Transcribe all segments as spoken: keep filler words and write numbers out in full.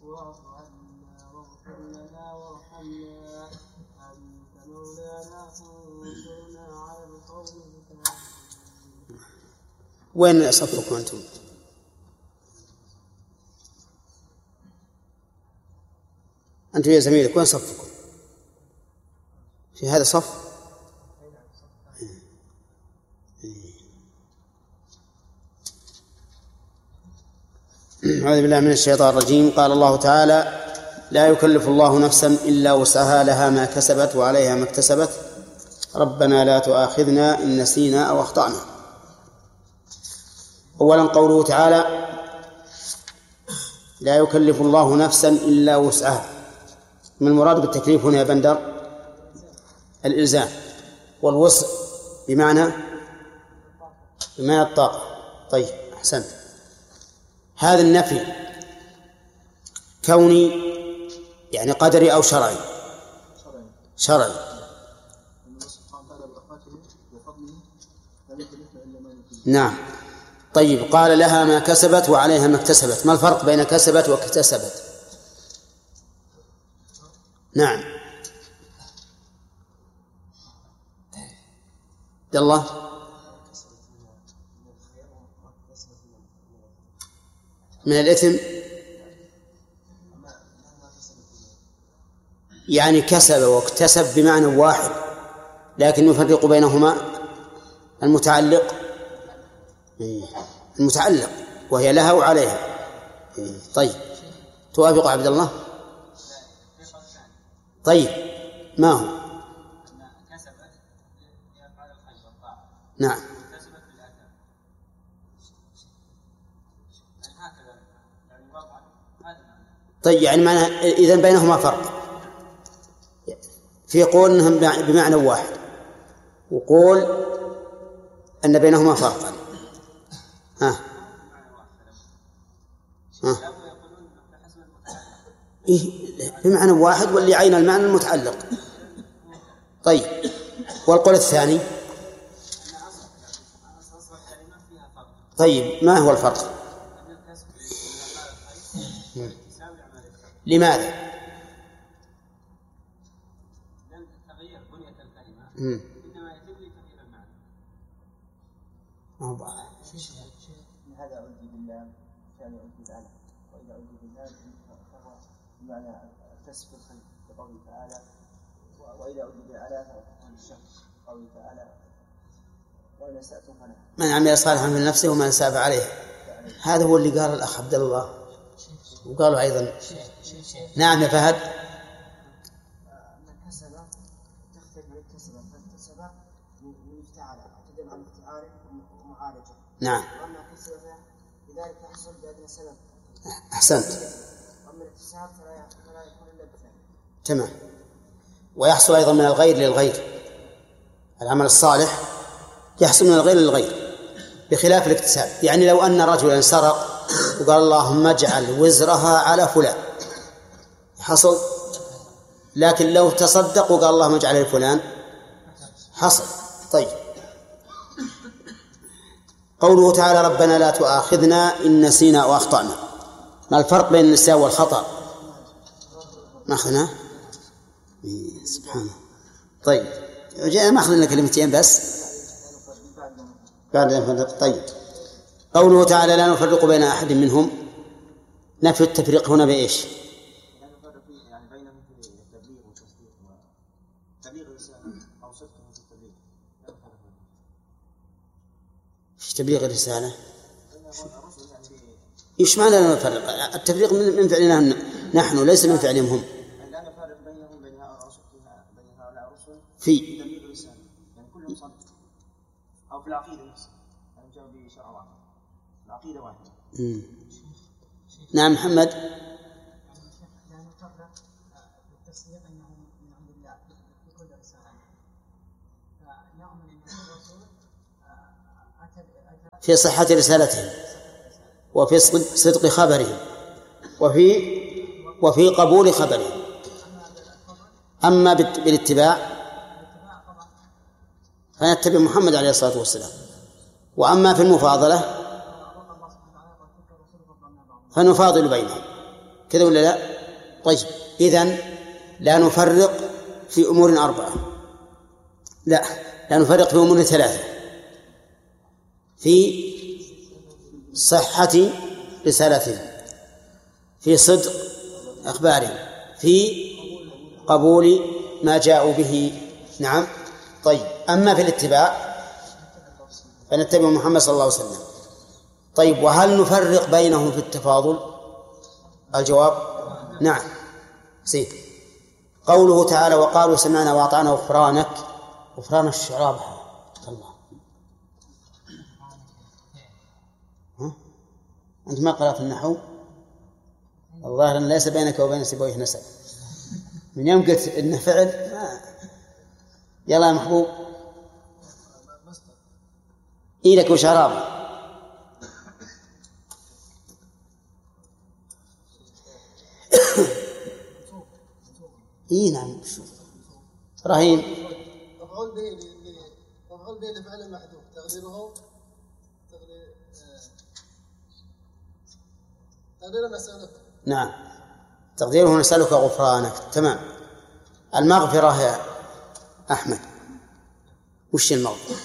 واعف عنا واغفر لنا وارحمنا أنت مولانا فانصرنا على القوم الكافرين. وين صفكم أنتم؟ أنتم يا زميلك وين صفكم؟ في هذا صف؟ أعوذ بالله من الشيطان الرجيم. قال الله تعالى: لا يكلف الله نفسا إلا وسعها لها ما كسبت وعليها ما اكتسبت ربنا لا تؤاخذنا إن نسينا أو أخطأنا. أولا قوله تعالى: لا يكلف الله نفسا إلا وسعها، من المراد بالتكليف هنا يا بندر الإلزام، والوسع بمعنى بمعنى الطاقة. طيب أحسنت. هذا النفي كوني يعني قدري أو شرعي؟ شرعي. نعم. طيب قال لها ما كسبت وعليها ما اكتسبت، ما الفرق بين كسبت واكتسبت؟ نعم عبد الله. من الإثم يعني كسب واكتسب بمعنى واحد، لكن يفرق بينهما المتعلق المتعلق وهي لها وعليها. طيب توافق عبد الله؟ طيب ما هو؟ نعم. طيب يعني معنى إذن بينهما فرق، في قول أنهم بمعنى واحد وقول أن بينهما فرقا. ها ها إيه بمعنى واحد واللي عين المعنى المتعلق. طيب والقول الثاني؟ طيب ما هو الفرق؟ لماذا؟ لأن تغيير بنية الكلمة إنما يتم لتغيير المعنى. هذا أعوذ بالله كان أعوذ بالله، وإذا أعوذ بالله فهو بمعنى الكسب الخير كقوله تعالى، وإذا أعوذ بالله فهو الشخص قوله تعالى وإن أسأتم فلا. من عمل صالحا من نفسه ومن أساء عليه. هذا هو اللي قال الأخ عبد الله، وقالوا أيضا. نعم يا فهد. من كسب تختلف من كسب، فالكسب من افتعال تدل على افتعال ومعالجة. نعم. وأما كسب لذلك يحصل بأدنى سبب. أحسنت. وأما الاكتساب فلا يكون إلا بفعل. تمام. ويحصل أيضا من الغير للغير، العمل الصالح يحصل من الغير للغير بخلاف الاكتساب. يعني لو أن رجلا سرق وقال اللهم اجعل وزرها على فلان حصل، لكن لو تصدق وقال اللهم اجعل لفلان حصل. طيب قوله تعالى ربنا لا تؤاخذنا إن نسينا أو أخطأنا، ما الفرق بين النسيان والخطأ؟ ما أخذنا سبحانه. طيب جاء ما أخذنا كلمتين بس بعد. طيب قوله تعالى لا نفرق بين أحد منهم، نفي التفريق هنا بإيش؟ لا نفرق يعني بينهم في التبليغ والتصديق وتبليغ الرسالة أو صدقهم في التبليغ. لا نفرق بينهم في تبليغ الرسالة. إيش معنى لا نفرق؟ التفريق من فعلنا نحن ليس من فعلهم هم. لا نفرق بينهم بين هؤلاء الرسل في تبليغ الرسالة، يعني كلهم صدق، أو في العقيدة نفسها يعني جاءوا بشرع واحد، العقيدة واحدة. مم. نعم محمد. لا نفرق بالتصديق أنهم من عند الله في كل رسالة، فنؤمن أن كل رسول في صحة رسالتهم وفي صدق خبرهم وفي وفي قبول خبرهم. أما بالاتباع فنتبع محمد عليه الصلاة والسلام، وأما في المفاضلة فنفاضل بينهم كذا ولا لا؟ طيب إذن لا نفرق في أمور أربعة، لا لا نفرق في أمور ثلاثة: في صحة رسالتهم، في صدق أخبارهم، في قبول ما جاءوا به. نعم. طيب أما في الاتباع فنتبع محمد صلى الله عليه وسلم. طيب وهل نفرق بينهم في التفاضل؟ الجواب نعم. سيد قوله تعالى: وقالوا سمعنا وأطعنا غفرانك. غفران الشعراء الله. ها؟ أنت ما قرأت النحو؟ الظاهر أن ليس بينك وبين سيبويه نسب. من يوم قلت إنه فعل ما... يلا يا محبوب إيدك وشراب. إيه نعم. رهين مفعول به مفعول به لفعل محذوف تقديره تقدير تقدير نسألك. نعم تقديره نسألك غفرانك. تمام. المغفرة يا أحمد وش المغفرة؟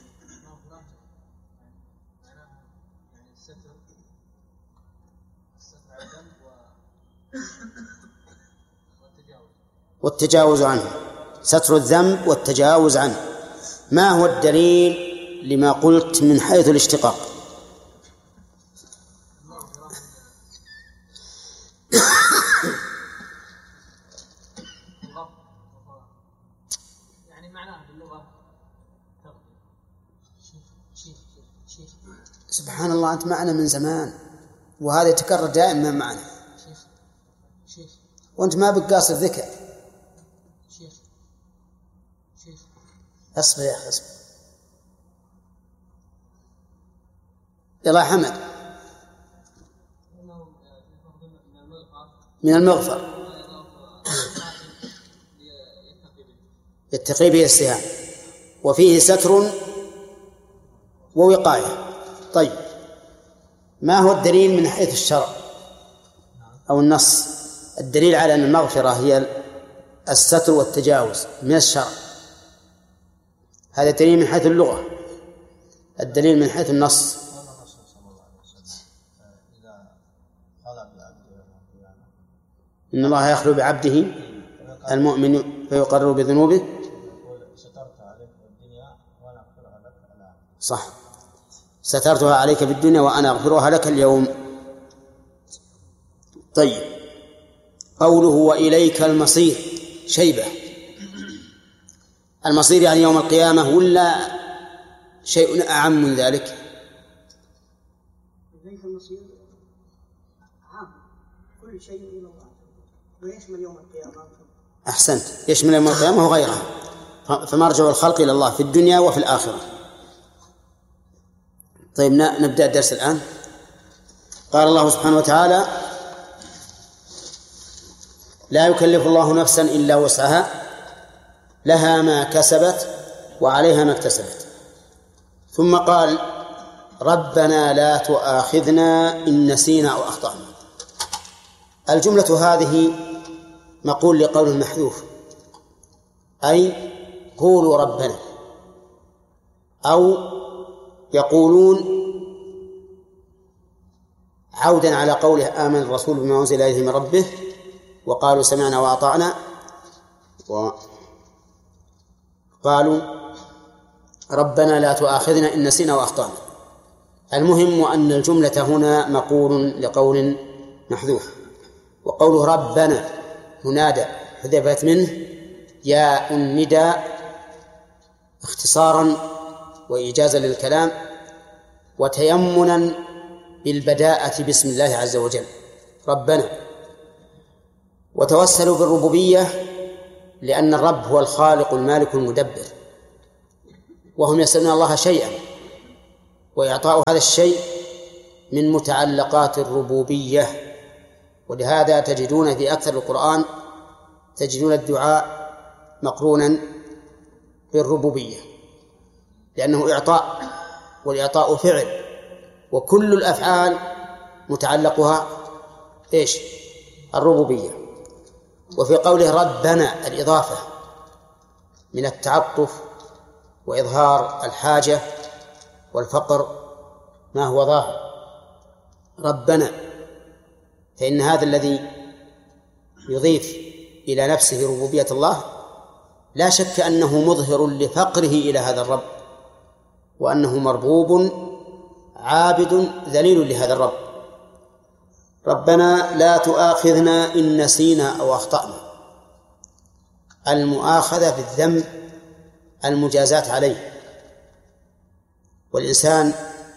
والتجاوز عنه، ستر الذنب والتجاوز عنه. ما هو الدليل لما قلت من حيث الاشتقاق؟ يعني معناه باللغة سبحان الله أنت معنا من زمان وهذا يتكرر دائما معنا وأنت ما بقاصر ذكر. اصبر يا أخي اصبر. يلا حمد. من المغفر يتقي به السهام وفيه ستر ووقاية. طيب ما هو الدليل من حيث الشرع أو النص؟ الدليل على أن المغفرة هي الستر والتجاوز من الشرع. هذا دليل من حيث اللغة. الدليل من حيث النص إن الله يخلو بعبده المؤمن فيقرر بذنوبه. صح سترتها عليك بالدنيا وأنا أغفرها لك اليوم. طيب قوله وإليك المصير شيبة. المصير يعني يوم القيامة ولا شيء أعم من ذلك؟ إليك المصير عام كل شيء إلى الله ويشمل يوم القيامة. أحسنت يشمل يوم القيامة وغيرها. فمرجع الخلق إلى الله في الدنيا وفي الآخرة. طيب نبدأ الدرس الآن. قال الله سبحانه وتعالى لا يكلف الله نفسا إلا وسعها لها ما كسبت وعليها ما اكتسبت. ثم قال ربنا لا تؤاخذنا إن نسينا أو أخطأنا. الجملة هذه مقول لقول محذوف أي قولوا ربنا، أو يقولون عودا على قوله آمن الرسول بما أنزل إليه من ربه وقالوا سمعنا وأطعنا وقالوا ربنا لا تؤاخذنا إن نسينا وأخطأنا. المهم أن الجملة هنا مقول لقول محذوف. وقوله ربنا منادى حذفت منه ياء النداء اختصارا وإيجازا للكلام وتيمنا بالبداءة باسم الله عز وجل ربنا. وتوسلوا بالربوبية لأن الرب هو الخالق المالك المدبر، وهم يسألون الله شيئا وإعطاء هذا الشيء من متعلقات الربوبية. ولهذا تجدون في أكثر القرآن تجدون الدعاء مقرونا بالربوبية لأنه إعطاء والإعطاء فعل وكل الأفعال متعلقها إيش؟ الربوبية. وفي قوله ربنا الإضافة من التعطف وإظهار الحاجة والفقر ما هو ظاهر، ربنا، فإن هذا الذي يضيف إلى نفسه ربوبية الله لا شك أنه مظهر لفقره إلى هذا الرب، وأنه مربوب عابد ذليل لهذا الرب. ربنا لا تؤاخذنا إن نسينا أو أخطأنا، المؤاخذة بالذنب المجازات عليه، والإنسان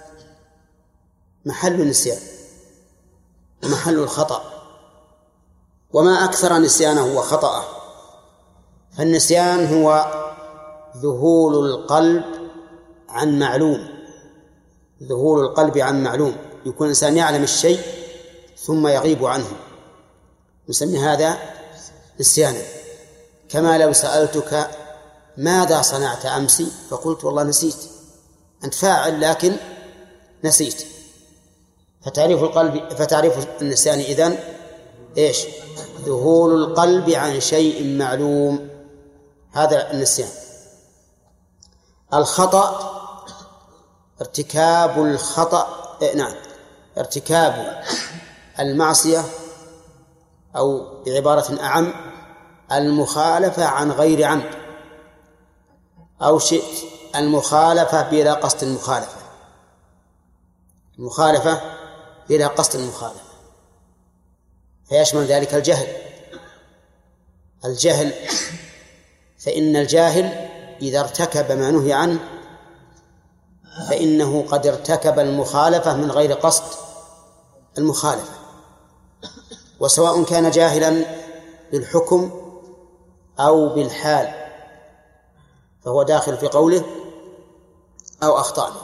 محل النسيان ومحل الخطأ، وما أكثر نسيانه وخطأه. فالنسيان هو ذهول القلب عن معلوم، ذهول القلب عن معلوم، يكون الإنسان يعلم الشيء ثم يغيب عنه، نسمي هذا نسيانا. كما لو سألتك ماذا صنعت أمس فقلت والله نسيت، أنت فاعل لكن نسيت. فتعريف القلب فتعريف النسيان إذن إيش؟ ذهول القلب عن شيء معلوم، هذا النسيان. الخطأ ارتكاب الخطأ إيه نعم ارتكاب المعصية، أو بعبارة أعم المخالفة عن غير عمد، أو شئت المخالفة بلا قصد المخالفة، المخالفة بلا قصد المخالفة، فيشمل ذلك الجهل. الجهل فإن الجاهل إذا ارتكب ما نهي عنه فإنه قد ارتكب المخالفة من غير قصد المخالفة، وسواء كان جاهلا بالحكم أو بالحال فهو داخل في قوله أو أخطأنا.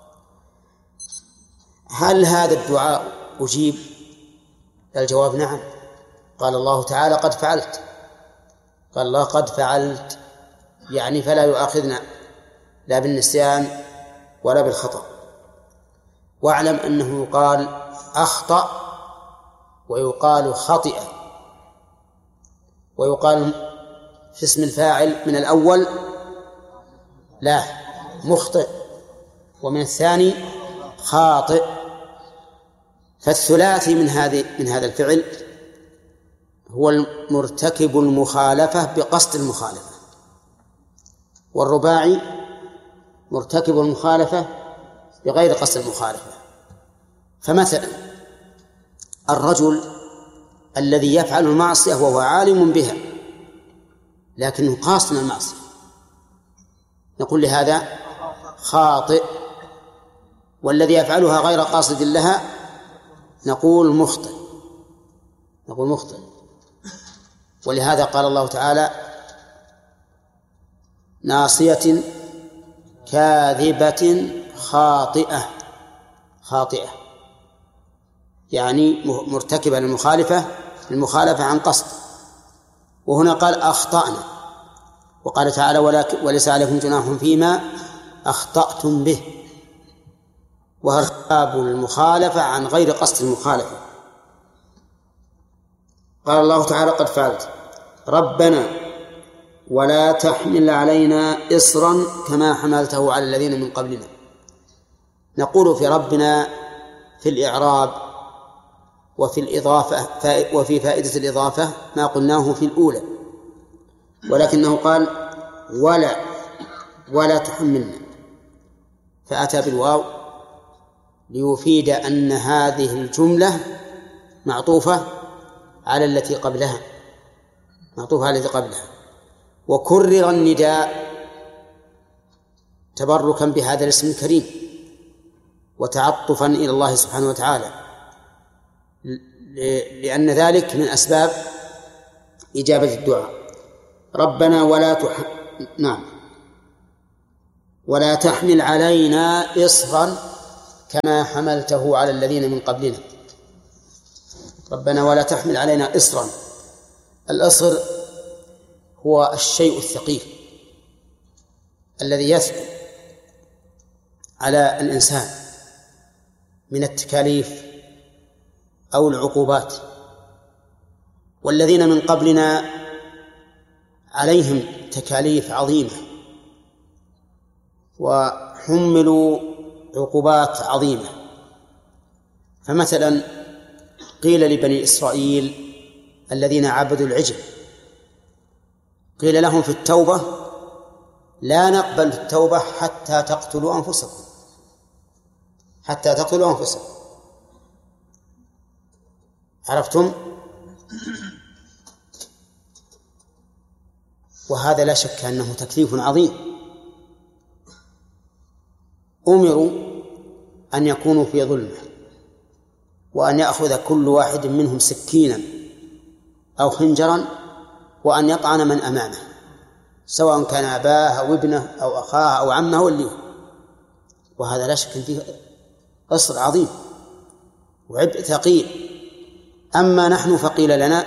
هل هذا الدعاء أجيب؟ الجواب نعم. قال الله تعالى قد فعلت، قال الله قد فعلت، يعني فلا يؤاخذنا لا بالنسيان ولا بالخطأ. واعلم أنه يقال أخطأ ويقال خطئ، ويقال في اسم الفاعل من الأول لا مخطئ، ومن الثاني خاطئ. فالثلاثي من هذه من هذا الفعل هو المرتكب المخالفة بقصد المخالفة، والرباعي مرتكب المخالفة بغير قصد المخالفة. فمثلا الرجل الذي يفعل المعصية وهو عالم بها لكنه قاصد المعصية نقول لهذا خاطئ، والذي يفعلها غير قاصد لها نقول مخطئ، نقول مخطئ. ولهذا قال الله تعالى ناصية كاذبة خاطئة، خاطئة يعني مرتكبة للمخالفة المخالفة عن قصد. وهنا قال أخطأنا، وقال تعالى وليس عليكم جناح فيما أخطأتم به، وارتكاب المخالفة عن غير قصد المخالفة. قال الله تعالى قد فعلت. ربنا ولا تحمل علينا إصرا كما حملته على الذين من قبلنا. نقول في ربنا في الإعراب وفي الإضافة وفي فائدة الإضافة ما قلناه في الأولى، ولكنه قال ولا ولا تحملنا، فأتى بالواو ليفيد أن هذه الجملة معطوفة على التي قبلها، معطوفة على التي قبلها. وكرر النداء تبركا بهذا الاسم الكريم وتعطفا إلى الله سبحانه وتعالى، لأن ذلك من أسباب إجابة الدعاء. ربنا ولا تح... نعم ولا تحمل علينا إصرا كما حملته على الذين من قبلنا. ربنا ولا تحمل علينا إصرا. الإصر هو الشيء الثقيل الذي يثقل على الإنسان من التكاليف أو العقوبات. والذين من قبلنا عليهم تكاليف عظيمة وحملوا عقوبات عظيمة. فمثلا قيل لبني إسرائيل الذين عبدوا العجل، قيل لهم في التوبة: لا نقبل التوبة حتى تقتلوا أنفسكم، حتى تقتلوا أنفسكم. عرفتم؟ وهذا لا شك أنه تكليف عظيم. أمروا أن يكونوا في ظلمة، وأن يأخذ كل واحد منهم سكينا أو خنجرا وأن يطعن من أمامه، سواء كان أباه أو ابنه أو أخاه أو عمه واللي. وهذا لا شك فيه قصر عظيم وعبء ثقيل. أما نحن فقيل لنا: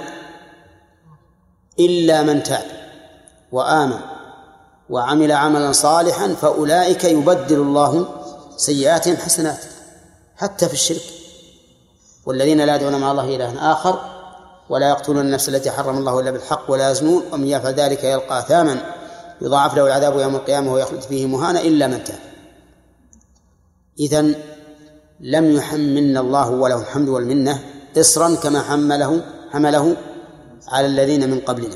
إلا من تاب وآمن وعمل عملا صالحا فأولئك يبدل الله سيئاتهم حسنات، حتى في الشرك. والذين لا يدعون مع الله إلها آخر ولا يقتلون النفس التي حرم الله إلا بالحق ولا يزنون ومن يفعل ذلك يلقى أثاما يضاعف له العذاب يوم القيامة ويخلد فيه مهانا إلا من تاب. إذن لم يحملنا الله وله الحمد والمنة إصرا كما حمله حمله على الذين من قبلنا.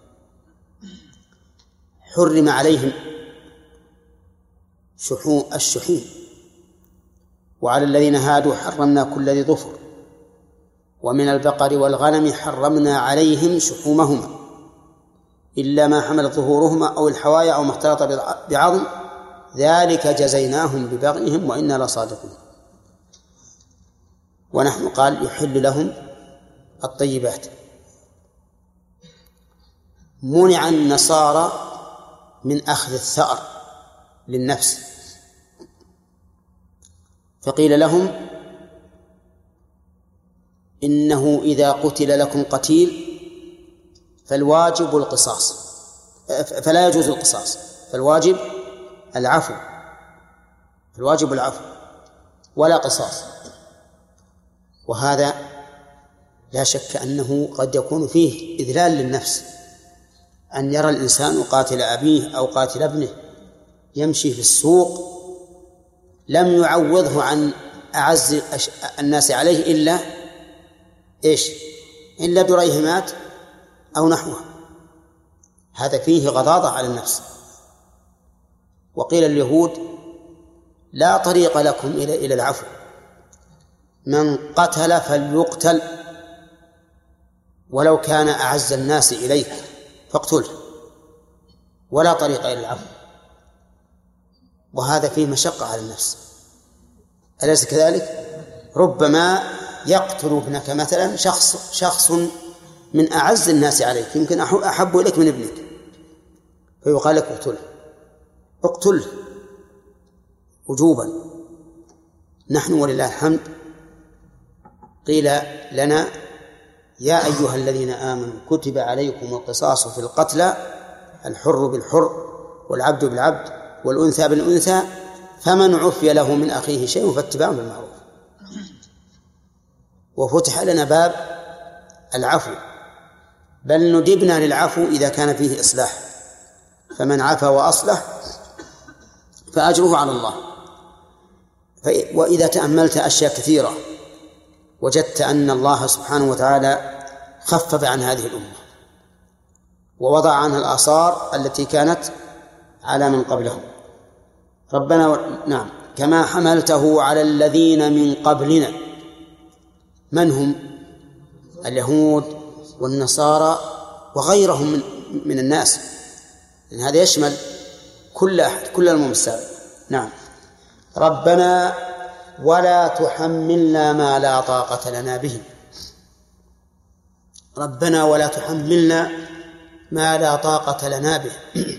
حرم عليهم شحوم الشحوم، وعلى الذين هادوا حرمنا كل ذي ظفر، ومن البقر والغنم حرمنا عليهم شحومهما إلا ما حملت ظهورهما أو الحوايا أو ما اختلط بعظم ذلك جزيناهم ببغيهم وإنا لصادقون. ونحن قال يحل لهم الطيبات. منع النصارى من أخذ الثأر للنفس، فقيل لهم: إنه إذا قتل لكم قتيل فالواجب القصاص، فلا يجوز القصاص، فالواجب العفو، الواجب العفو ولا قصاص. وهذا لا شك أنه قد يكون فيه إذلال للنفس، أن يرى الإنسان قاتل أبيه أو قاتل ابنه يمشي في السوق لم يعوضه عن أعز الناس عليه إلا إيش؟ إلا دريهمات أو نحوها. هذا فيه غضاضة على النفس. وقيل اليهود: لا طريق لكم إلى إلى العفو، من قتل فليقتل ولو كان أعز الناس إليك فاقتله، ولا طريق إلى العفو. وهذا فيه مشقة على النفس، أليس كذلك؟ ربما يقتل ابنك مثلا شخص شخص من أعز الناس عليك، يمكن أحب إليك من ابنك، فيقال لك اقتله، اقتله وجوبا. نحن ولله الحمد قيل لنا: يا أيها الذين آمنوا كتب عليكم القصاص في القتلى، الحر بالحر والعبد بالعبد والأنثى بالأنثى، فمن عفي له من أخيه شيء فاتباع بالمعروف. وفتح لنا باب العفو، بل ندبنا للعفو إذا كان فيه إصلاح، فمن عفا وأصلح فأجره على الله. وإذا تأملت أشياء كثيرة وجدت أن الله سبحانه وتعالى خفف عن هذه الأمة ووضع عنها الآثار التي كانت على من قبلهم. ربنا و... نعم كما حملته على الذين من قبلنا. من هم؟ اليهود والنصارى وغيرهم من, من الناس، لأن هذا يشمل كل أحد، كل الأمم السابقة. نعم. ربنا ولا تحملنا ما لا طاقة لنا به. ربنا ولا تحملنا ما لا طاقة لنا به.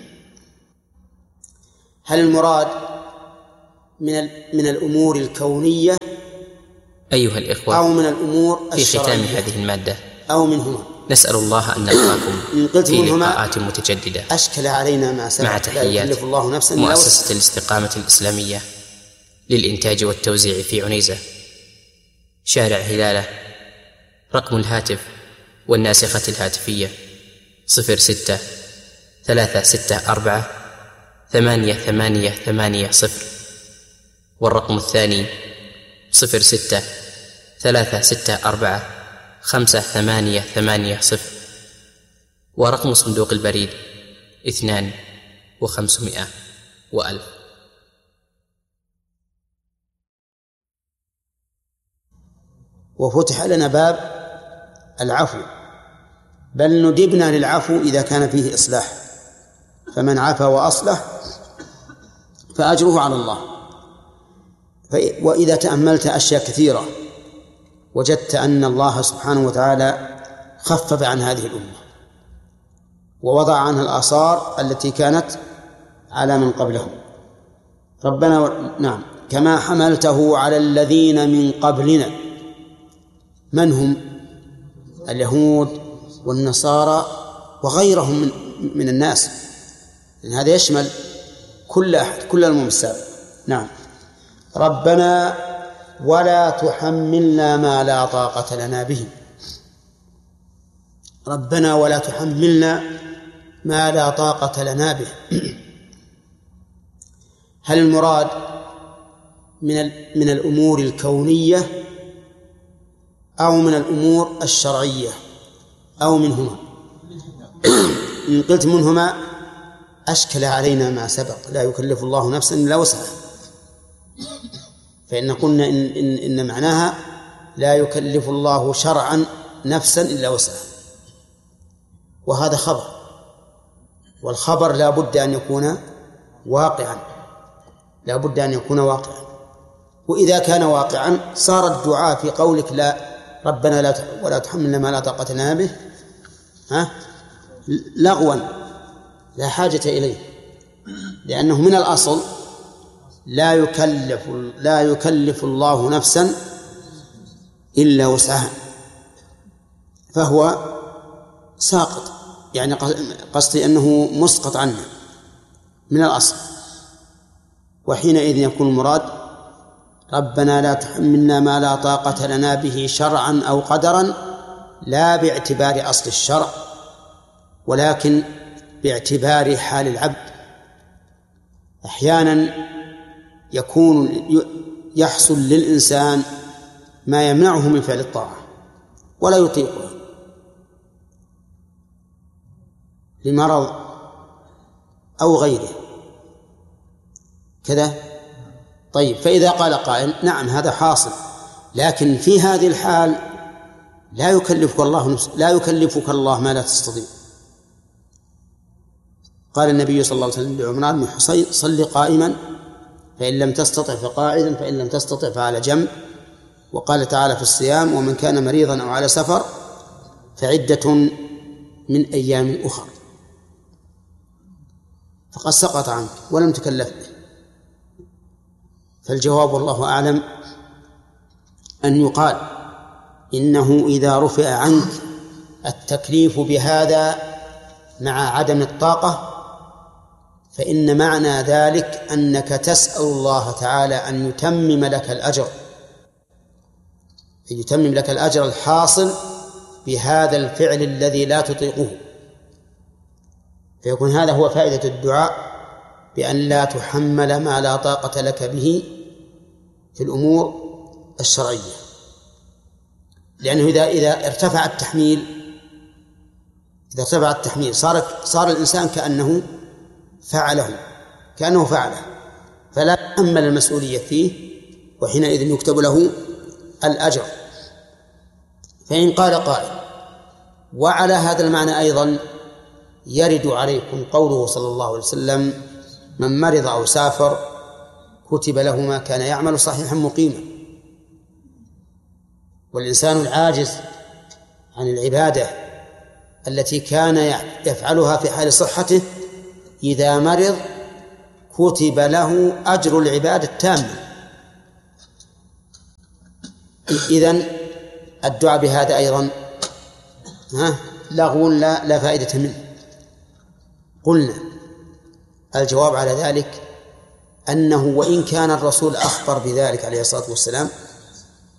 هل المراد من من الأمور الكونية أيها الإخوة أو من الأمور في ختام هذه المادة أو منهما؟ نسأل الله أن نلقاكم في لقاءات متجددة. أشكل علينا ما سبق. مع تحيات مؤسسة الاستقامة الإسلامية للإنتاج والتوزيع في عنيزة، شارع هلالة، رقم الهاتف والناسخة الهاتفية صفر ستة ثلاثة ستة أربعة ثمانية ثمانية ثمانية صفر، والرقم الثاني صفر ستة ثلاثة ستة أربعة خمسة ثمانية ثمانية صفر، ورقم صندوق البريد اثنان وخمسمائة وألف. وفتح لنا باب العفو، بل ندبنا للعفو إذا كان فيه إصلاح، فمن عفا وأصلح فأجره على الله. وإذا تأملت أشياء كثيرة وجدت أن الله سبحانه وتعالى خفف عن هذه الأمة ووضع عنها الآثار التي كانت على من قبلهم. ربنا و... نعم كما حملته على الذين من قبلنا. من هم؟ اليهود والنصارى وغيرهم من, من الناس، لأن هذا يشمل كل أحد، كل الأمم السابقة. نعم. ربنا ولا تحملنا ما لا طاقة لنا به. ربنا ولا تحملنا ما لا طاقة لنا به. هل المراد من من الأمور الكونية أو من الأمور الشرعية أو منهما؟ إن قلت منهما أشكل علينا ما سبق، لا يكلف الله نفسا إلا وسعها، فإن قلنا إن, إن, إن معناها لا يكلف الله شرعا نفسا إلا وسعها، وهذا خبر، والخبر لا بد أن يكون واقعا، لا بد أن يكون واقعا. وإذا كان واقعا صار الدعاء في قولك لا ربنا لا ولا تحملنا ما لا طاقة لنا به ها لغوا لا حاجة إليه، لأنه من الأصل لا يكلف لا يكلف الله نفسا إلا وسعها، فهو ساقط، يعني قصدي أنه مسقط عنه من الأصل. وحينئذ يكون المراد ربنا لا تحملنا ما لا طاقة لنا به شرعا أو قدرا، لا باعتبار أصل الشرع ولكن باعتبار حال العبد. أحيانا يكون يحصل للإنسان ما يمنعه من فعل الطاعة ولا يطيقه لمرض أو غيره كذا. طيب، فإذا قال قائل نعم هذا حاصل، لكن في هذه الحال لا يكلفك الله نفس لا يكلفك الله ما لا تستطيع. قال النبي صلى الله عليه وسلم لعمران بن حصين صل قائما فإن لم تستطع فقاعدا فإن لم تستطع فعلى جنب. وقال تعالى في الصيام ومن كان مريضا أو على سفر فعدة من أيام أخر، فقد سقط عنك ولم تكلف به. فالجواب والله أعلم أن يقال إنه إذا رفع عنك التكليف بهذا مع عدم الطاقة فإن معنى ذلك أنك تسأل الله تعالى أن يتمم لك الأجر، أن يتمم لك الأجر الحاصل بهذا الفعل الذي لا تطيقه. فيكون هذا هو فائدة الدعاء بأن لا تحمل ما لا طاقة لك به في الأمور الشرعية، لأنه إذا إذا ارتفع التحميل إذا ارتفع التحميل صار صار الإنسان كأنه فعله كأنه فعله فلا يحمل المسؤولية فيه، وحينئذ يكتب له الأجر. فإن قال قائل وعلى هذا المعنى أيضا يرد عليكم قوله صلى الله عليه وسلم من مرض أو سافر كتب له ما كان يعمل صحيحا مقيما. والإنسان العاجز عن العبادة التي كان يفعلها في حال صحته إذا مرض كتب له أجر العبادة التامة. إذن الدعاء بهذا أيضا ها لغو لا, لا فائدة منه. قلنا الجواب على ذلك أنه وإن كان الرسول أخبر بذلك عليه الصلاة والسلام